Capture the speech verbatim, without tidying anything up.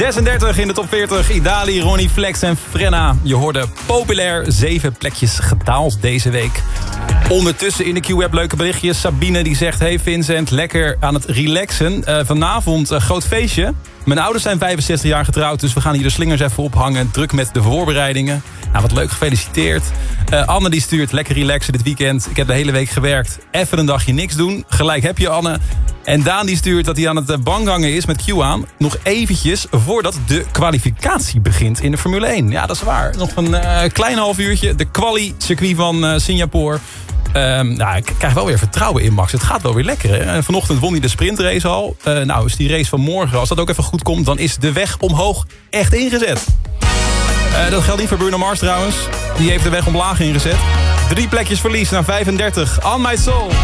zesendertig in de top veertig. Idali, Ronnie Flex en Frenna. Je hoorde populair zeven plekjes gedaald deze week. Ondertussen in de Q-web leuke berichtjes. Sabine die zegt, hey Vincent, lekker aan het relaxen. Uh, vanavond een uh, groot feestje. Mijn ouders zijn vijfenzestig jaar getrouwd, dus we gaan hier de slingers even ophangen. Druk met de voorbereidingen. Nou, wat leuk, gefeliciteerd. Uh, Anne die stuurt, lekker relaxen dit weekend. Ik heb de hele week gewerkt. Even een dagje niks doen. Gelijk heb je, Anne. En Daan die stuurt dat hij aan het bankhangen is met Q aan. Nog eventjes voordat de kwalificatie begint in de Formule één. Ja, dat is waar. Nog een uh, klein half uurtje. De quali-circuit van uh, Singapore. Um, nou, ik krijg wel weer vertrouwen in Max. Het gaat wel weer lekker. Hè? Vanochtend won hij de sprintrace al. Uh, nou, is die race van morgen, als dat ook even goed komt, dan is de weg omhoog echt ingezet. Uh, dat geldt niet voor Bruno Mars trouwens. Die heeft de weg omlaag ingezet. Drie plekjes verlies naar vijfendertig. On My Soul.